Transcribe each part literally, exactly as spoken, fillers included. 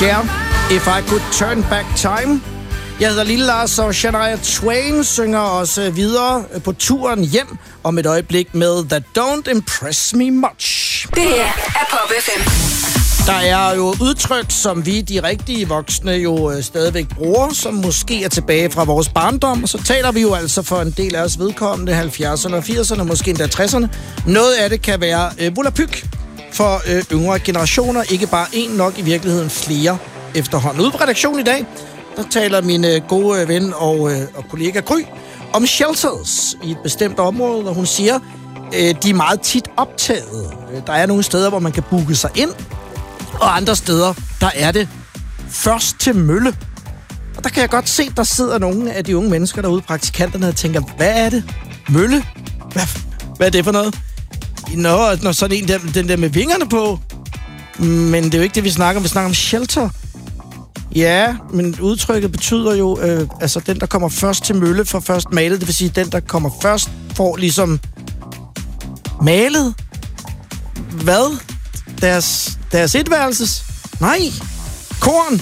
Cher, If I Could Turn Back Time. Jeg hedder Lille Lars, og Shania Twain synger os videre på turen hjem om et øjeblik med That Don't Impress Me Much. Det her er Pop F M. Der er jo udtryk, som vi, de rigtige voksne, jo stadigvæk bruger, som måske er tilbage fra vores barndom. Og så taler vi jo altså for en del af os vedkommende halvfjerdserne og firserne, måske endda tresserne. Noget af det kan være øh, volapyk for øh, yngre generationer. Ikke bare en, nok i virkeligheden flere efterhånden. Ude på redaktionen i dag, der taler min øh, gode ven og, øh, og kollega Gry om shelters i et bestemt område, og hun siger, øh, de er meget tit optaget. Der er nogle steder, hvor man kan booke sig ind, og andre steder, der er det først til mølle. Og der kan jeg godt se, der sidder nogle af de unge mennesker derude, praktikanterne, og tænker, hvad er det? Mølle? Hvad, hvad er det for noget? Nå, når sådan en der, den der med vingerne på. Men det er jo ikke det, vi snakker om. Vi snakker om shelter. Ja, men udtrykket betyder jo, øh, altså den, der kommer først til mølle, får først malet. Det vil sige, den, der kommer først, får ligesom malet. Hvad? Deres, deres etværelses? Nej. Korn.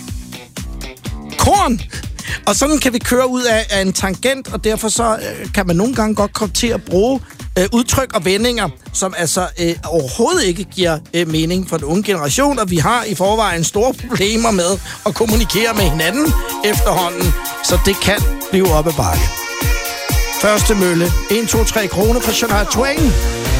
Korn. Og sådan kan vi køre ud af, af en tangent, og derfor så øh, kan man nogle gange godt komme til at bruge øh, udtryk og vendinger, som altså øh, overhovedet ikke giver øh, mening for den unge generation, og vi har i forvejen store problemer med at kommunikere med hinanden efterhånden, så det kan blive op ad bakke. Første mølle. en, to, tre kroner fra Shania Twain.